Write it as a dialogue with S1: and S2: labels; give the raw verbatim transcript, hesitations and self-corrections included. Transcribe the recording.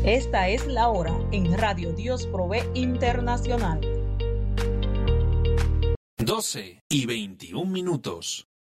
S1: Esta es la hora en Radio Dios Provee Internacional.
S2: doce y veintiún minutos.